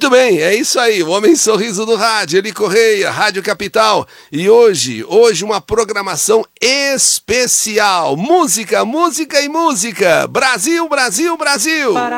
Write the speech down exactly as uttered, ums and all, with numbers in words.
Muito bem, é isso aí, o Homem Sorriso do Rádio, Eli Correia, Rádio Capital. E hoje, hoje uma programação especial. Música, música e música. Brasil, Brasil, Brasil.